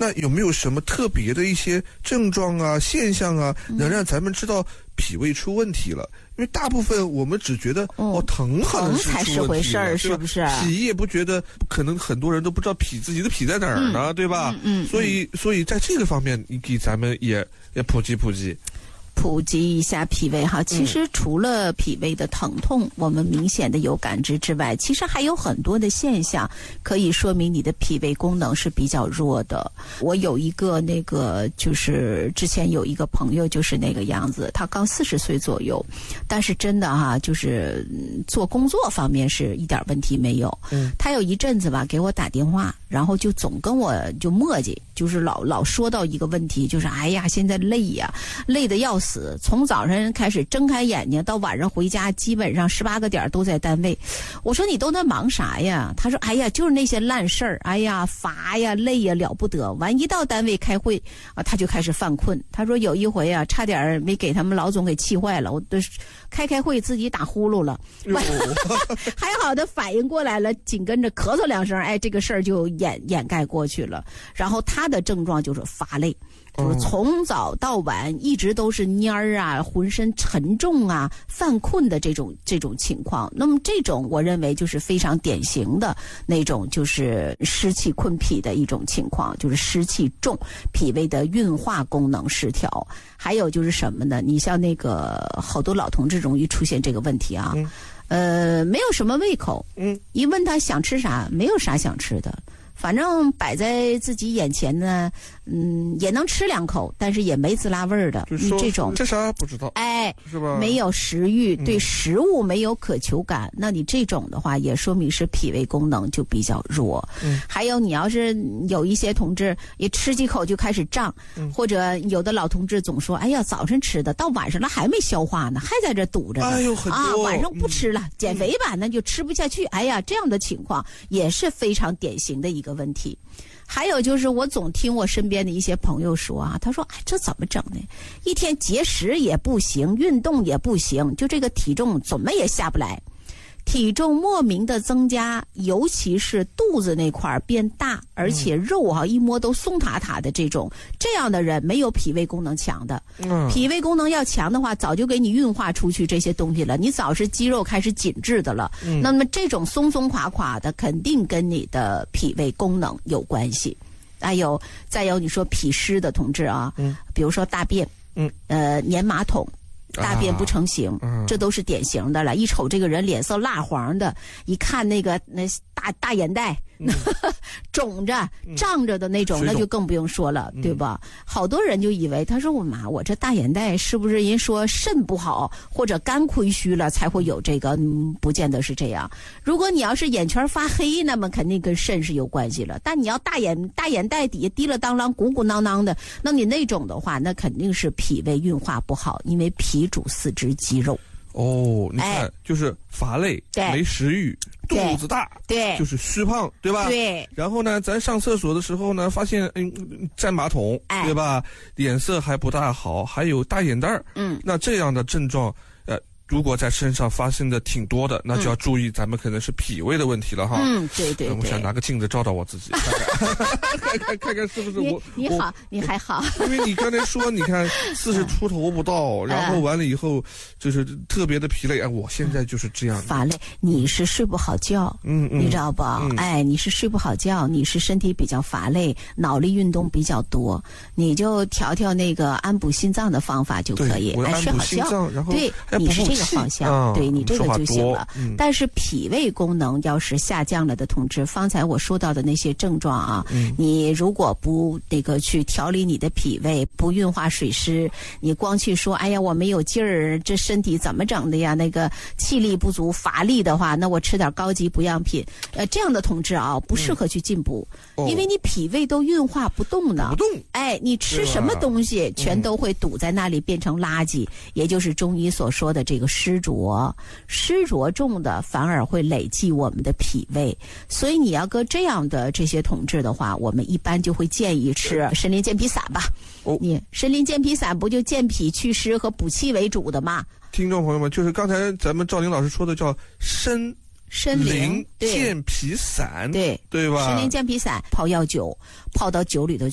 那有没有什么特别的一些症状啊、现象啊，能让咱们知道脾胃出问题了？因为大部分我们只觉得疼可能是才是回事儿，是不是？ 脾也不觉得，可能很多人都不知道自己的脾在哪儿呢，对吧？所以在这个方面，你给咱们也普及一下脾胃哈。其实除了脾胃的疼痛我们明显的有感知之外，其实还有很多的现象可以说明你的脾胃功能是比较弱的。我有一个就是之前有一个朋友就是那个样子，他刚40岁左右，但是真的哈，就是做工作方面是一点问题没有。他有一阵子吧给我打电话，然后就总跟我就磨叽，就是老说到一个问题，就是哎呀现在累呀，累得要死，从早上开始睁开眼睛到晚上回家，基本上18个点都在单位。我说你都在忙啥呀？他说哎呀就是那些烂事儿，哎呀乏呀累呀了不得。完一到单位开会啊，他就开始犯困。他说有一回啊差点没给他们老总给气坏了，我都开会自己打呼噜了，还好的反应过来了，紧跟着咳嗽2声，哎这个事儿就掩盖过去了。然后他的症状就是乏累，就是从早到晚一直都是蔫儿啊，浑身沉重啊，犯困的这种情况。那么这种我认为就是非常典型的那种就是湿气困脾的一种情况，就是湿气重，脾胃的运化功能失调。还有就是什么呢？你像那个好多老同志容易出现这个问题啊，没有什么胃口，一问他想吃啥，没有啥想吃的。反正摆在自己眼前呢，也能吃2口，但是也没滋啦味儿的。你这种这啥不知道， 哎， 是吧？ 没有食欲，对食物没有渴求感，那你这种的话，也说明是脾胃功能就比较弱。还有你要是有一些同志也吃几口就开始胀，或者有的老同志总说，哎呀，早晨吃的到晚上了还没消化呢，还在这堵着呢。 哎呦，很多啊，晚上不吃了，减肥吧，那就吃不下去。哎呀，这样的情况也是非常典型的一个问题。还有就是我总听我身边的一些朋友说啊，他说哎这怎么整呢？一天节食也不行，运动也不行，就这个体重怎么也下不来。体重莫名的增加，尤其是肚子那块变大，而且肉啊一摸都松塌塌的这样的人没有脾胃功能强的。脾胃功能要强的话，早就给你运化出去这些东西了，你早是肌肉开始紧致的了。那么这种松松垮垮的，肯定跟你的脾胃功能有关系。再有你说脾湿的同志啊，比如说大便，粘马桶。大便不成形，这都是典型的了。一瞅这个人脸色蜡黄的，一看那大眼袋，肿着胀着的那种，那就更不用说了，对吧？好多人就以为他说我这大眼袋是不是人说肾不好或者肝亏虚了才会有这个？不见得是这样。如果你要是眼圈发黑，那么肯定跟肾是有关系了。但你要大眼袋底下滴了当啷鼓鼓囊囊的，那你那种的话，那肯定是脾胃运化不好，因为脾主四肢肌肉。你看，就是乏累，没食欲，肚子大， 对， 就是虚胖，对吧？ 对。 然后呢，咱上厕所的时候呢，发现占马桶，对吧？脸色还不大好，还有大眼袋儿。那这样的症状，如果在身上发生的挺多的，那就要注意，咱们可能是脾胃的问题了哈。对。我想拿个镜子照照我自己，看看是不是我。 你还好。 因为你刚才说，你看40出头不到，然后完了以后就是特别的疲累。我现在就是这样。 乏累，你是睡不好觉，你知道不？你是睡不好觉，你是身体比较乏累，脑力运动比较多，你就调那个安补心脏的方法就可以，睡好觉。 然后对，你是这个方向，对你这个就行了。但是脾胃功能要是下降了的同志，方才我说到的那些症状啊，你如果不去调理你的脾胃，不运化水湿，你光去说哎呀我没有劲儿，这身体怎么整的呀？那个气力不足、乏力的话，那我吃点高级补养品，这样的同志啊，不适合去进补，因为你脾胃都运化不动呢。你吃什么东西全都会堵在那里变成垃圾，也就是中医所说的这个湿浊重的反而会累积我们的脾胃。所以你要搁这样的这些同志的话，我们一般就会建议吃参苓健脾散吧。你参苓健脾散不就健脾祛湿和补气为主的吗？ 听众朋友们，就是刚才咱们赵玲老师说的叫参苓健脾散，对吧？ 参苓健脾散泡药酒，泡到酒里头